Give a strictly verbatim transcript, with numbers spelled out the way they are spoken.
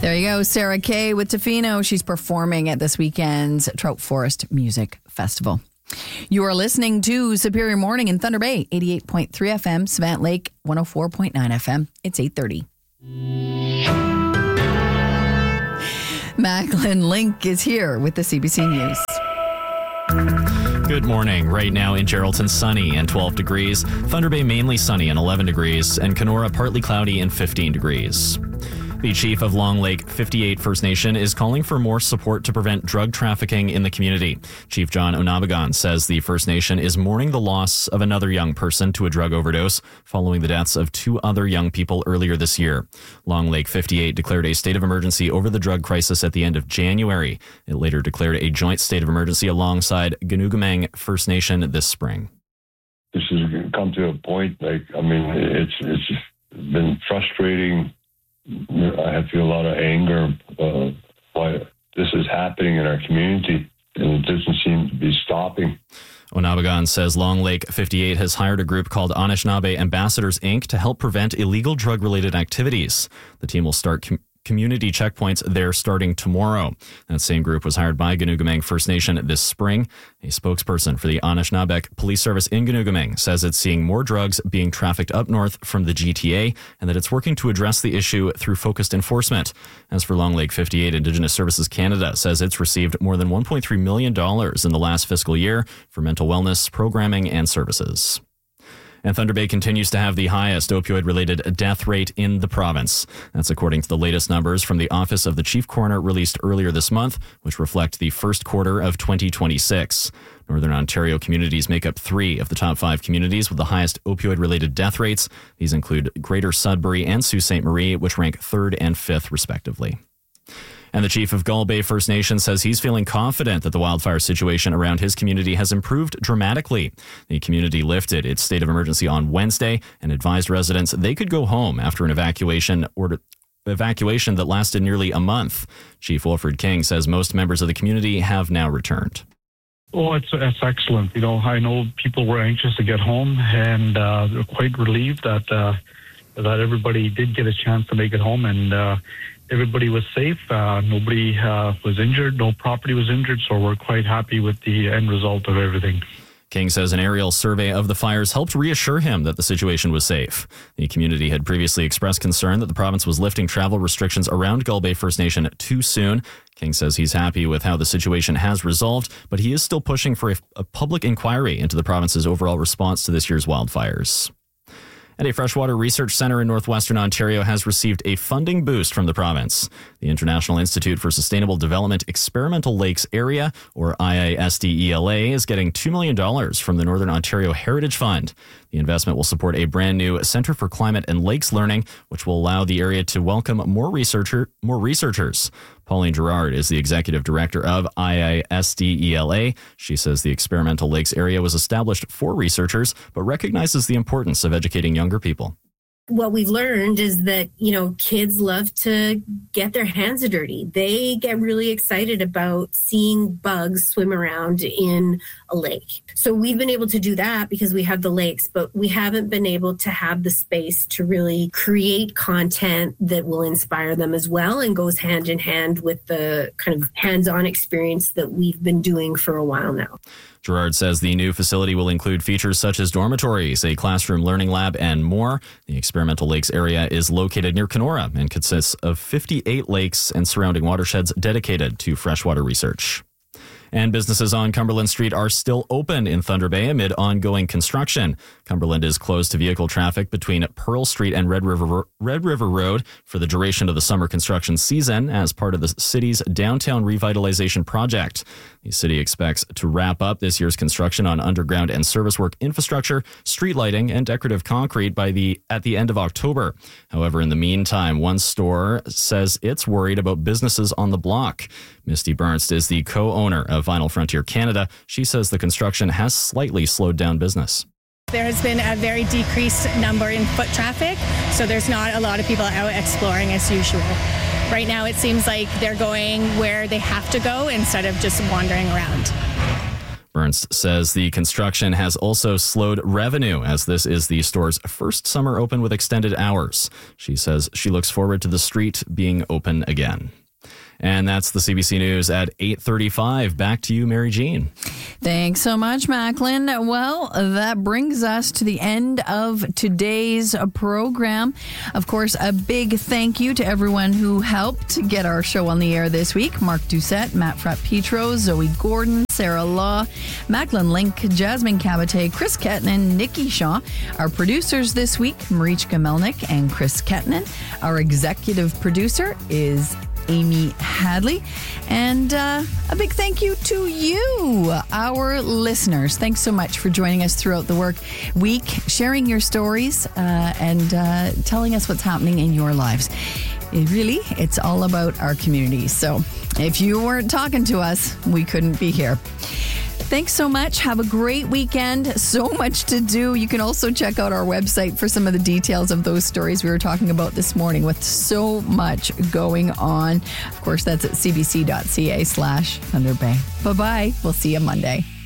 There you go, Sarah Kay with Tofino. She's performing at this weekend's Trout Forest Music Festival. You are listening to Superior Morning in Thunder Bay, eighty-eight point three F M, Savant Lake, one oh four point nine F M. It's eight thirty. Macklin Link is here with the C B C News. Good morning. Right now in Geraldton, sunny and twelve degrees. Thunder Bay mainly sunny and eleven degrees. And Kenora partly cloudy and fifteen degrees. The chief of Long Lake fifty-eight First Nation is calling for more support to prevent drug trafficking in the community. Chief John Onabagan says the First Nation is mourning the loss of another young person to a drug overdose following the deaths of two other young people earlier this year. Long Lake fifty-eight declared a state of emergency over the drug crisis at the end of January. It later declared a joint state of emergency alongside Ganugamang First Nation this spring. This has come to a point, like, I mean, it's it's been frustrating. I feel a lot of anger uh, why this is happening in our community, and it doesn't seem to be stopping. Onabagan says Long Lake fifty-eight has hired a group called Anishinaabe Ambassadors, Incorporated to help prevent illegal drug-related activities. The team will start com- community checkpoints there starting tomorrow. That same group was hired by Ganugamang First Nation this spring. A spokesperson for the Anishinaabe Police Service in Ganugamang says it's seeing more drugs being trafficked up north from the G T A and that it's working to address the issue through focused enforcement. As for Long Lake fifty-eight, Indigenous Services Canada says it's received more than one point three million dollars in the last fiscal year for mental wellness, programming, and services. And Thunder Bay continues to have the highest opioid-related death rate in the province. That's according to the latest numbers from the Office of the Chief Coroner released earlier this month, which reflect the first quarter of twenty twenty-six. Northern Ontario communities make up three of the top five communities with the highest opioid-related death rates. These include Greater Sudbury and Sault Ste. Marie, which rank third and fifth, respectively. And the chief of Gull Bay First Nation says he's feeling confident that the wildfire situation around his community has improved dramatically. The community lifted its state of emergency on Wednesday and advised residents they could go home after an evacuation order. evacuation that lasted nearly a month. Chief Wilfred King says most members of the community have now returned. Oh, it's, it's excellent. You know, I know people were anxious to get home, and uh, they're quite relieved that uh, that everybody did get a chance to make it home, and uh, everybody was safe. Uh, nobody uh, was injured. No property was injured, so we're quite happy with the end result of everything. King says an aerial survey of the fires helped reassure him that the situation was safe. The community had previously expressed concern that the province was lifting travel restrictions around Gull Bay First Nation too soon. King says he's happy with how the situation has resolved, but he is still pushing for a, a public inquiry into the province's overall response to this year's wildfires. And a freshwater research centre in northwestern Ontario has received a funding boost from the province. The International Institute for Sustainable Development Experimental Lakes Area, or I I S D E L A, is getting two million dollars from the Northern Ontario Heritage Fund. The investment will support a brand new Centre for Climate and Lakes Learning, which will allow the area to welcome more researcher, more researchers. Pauline Gerard is the executive director of I I S D E L A. She says the experimental lakes area was established for researchers, but recognizes the importance of educating younger people. What we've learned is that, you know, kids love to get their hands dirty. They get really excited about seeing bugs swim around in a lake. So we've been able to do that because we have the lakes, but we haven't been able to have the space to really create content that will inspire them as well and goes hand in hand with the kind of hands-on experience that we've been doing for a while now. Gerard says the new facility will include features such as dormitories, a classroom learning lab, and more. The experimental lakes area is located near Kenora and consists of fifty-eight lakes and surrounding watersheds dedicated to freshwater research. And businesses on Cumberland Street are still open in Thunder Bay amid ongoing construction. Cumberland is closed to vehicle traffic between Pearl Street and Red River Red River Road for the duration of the summer construction season as part of the city's downtown revitalization project. The city expects to wrap up this year's construction on underground and service work infrastructure, street lighting, and decorative concrete by the at the end of October. However, in the meantime, one store says it's worried about businesses on the block. Misty Bernst is the co-owner of Vinyl Frontier Canada. She says the construction has slightly slowed down business. There has been a very decreased number in foot traffic, so there's not a lot of people out exploring as usual. Right now it seems like they're going where they have to go instead of just wandering around. Burns says the construction has also slowed revenue as this is the store's first summer open with extended hours. She says she looks forward to the street being open again. And that's the C B C News at eight thirty-five. Back to you, Mary Jean. Thanks so much, Macklin. Well, that brings us to the end of today's program. Of course, a big thank you to everyone who helped get our show on the air this week. Mark Doucette, Matt Fratt-Petro, Zoe Gordon, Sarah Law, Macklin Link, Jasmine Cabate, Chris Kettnan, Nikki Shaw. Our producers this week, Marichka Melnick and Chris Kettnan. Our executive producer is Amy Hadley. And uh, a big thank you to you, our listeners. Thanks so much for joining us throughout the work week, sharing your stories uh, and uh, telling us what's happening in your lives. It really, it's all about our community. So if you weren't talking to us, we couldn't be here. Thanks so much. Have a great weekend. So much to do. You can also check out our website for some of the details of those stories we were talking about this morning with so much going on. Of course, that's at cbc.ca slash Thunder Bay. Bye-bye. We'll see you Monday.